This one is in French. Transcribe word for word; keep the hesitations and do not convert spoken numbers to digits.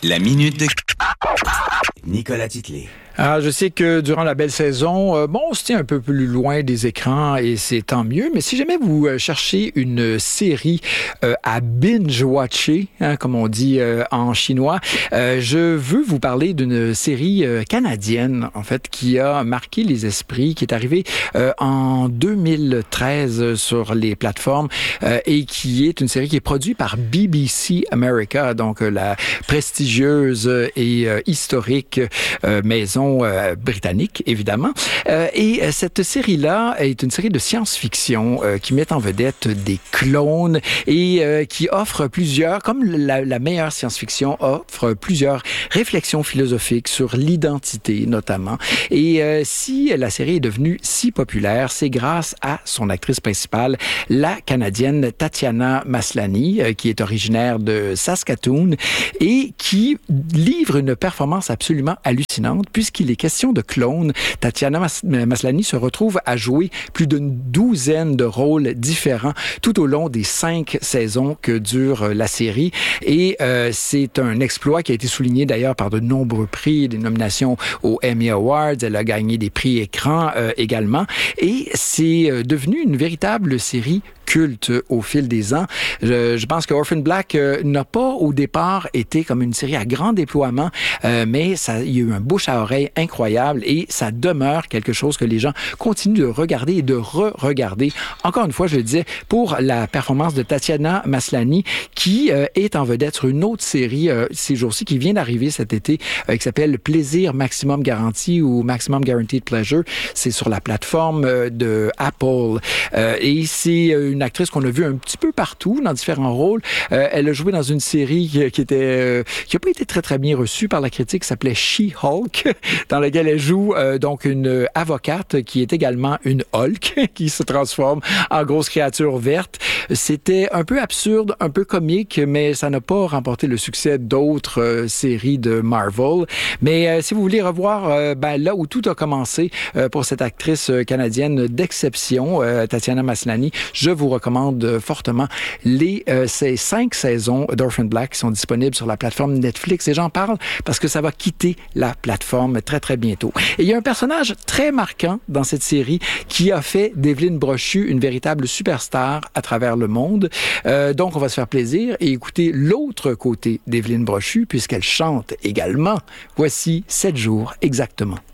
La minute de Nicolas Titley. Alors, je sais que durant la belle saison, euh, bon, on se tient un peu plus loin des écrans et c'est tant mieux. Mais si jamais vous euh, cherchez une série euh, à binge-watcher, hein, comme on dit euh, en chinois, euh, je veux vous parler d'une série euh, canadienne, en fait, qui a marqué les esprits, qui est arrivée euh, en deux mille treize sur les plateformes euh, et qui est une série qui est produite par B B C America, donc euh, la prestigieuse et euh, historique euh, maison Euh, britannique, évidemment. Euh, et euh, cette série-là est une série de science-fiction euh, qui met en vedette des clones et euh, qui offre plusieurs, comme la, la meilleure science-fiction, offre plusieurs réflexions philosophiques sur l'identité, notamment. Et euh, si la série est devenue si populaire, c'est grâce à son actrice principale, la Canadienne Tatiana Maslany, euh, qui est originaire de Saskatoon et qui livre une performance absolument hallucinante, puisqu'il est question de clones. Tatiana Mas- Maslany se retrouve à jouer plus d'une douzaine de rôles différents tout au long des cinq saisons que dure la série. Et euh, c'est un exploit qui a été souligné d'ailleurs par de nombreux prix, des nominations aux Emmy Awards. Elle a gagné des prix écran euh, également. Et c'est euh, devenu une véritable série culte au fil des ans. Je, je pense que Orphan Black euh, n'a pas au départ été comme une série à grand déploiement, euh, mais ça, il y a eu un bouche à oreille incroyable et ça demeure quelque chose que les gens continuent de regarder et de re-regarder. Encore une fois, je le disais, pour la performance de Tatiana Maslany, qui euh, est en vedette sur une autre série euh, ces jours-ci, qui vient d'arriver cet été, euh, qui s'appelle Plaisir Maximum Garanti ou Maximum Guaranteed Pleasure. C'est sur la plateforme euh, de Apple. Euh, et c'est euh, une actrice qu'on a vue un petit peu partout, dans différents rôles. Euh, elle a joué dans une série qui, qui était euh, qui n'a pas été très, très bien reçue par la critique, qui s'appelait She-Hulk, dans laquelle elle joue euh, donc une avocate qui est également une Hulk, qui se transforme en grosse créature verte. C'était un peu absurde, un peu comique, mais ça n'a pas remporté le succès d'autres euh, séries de Marvel. Mais euh, si vous voulez revoir euh, ben, là où tout a commencé euh, pour cette actrice canadienne d'exception, euh, Tatiana Maslany, je vous recommande fortement les euh, ces cinq saisons d'Orphan Black qui sont disponibles sur la plateforme Netflix. Et j'en parle parce que ça va quitter la plateforme très, très bientôt. Et il y a un personnage très marquant dans cette série qui a fait d'Evelyne Brochu une véritable superstar à travers le monde. Euh, donc, on va se faire plaisir et écouter l'autre côté d'Evelyne Brochu puisqu'elle chante également. Voici sept jours exactement.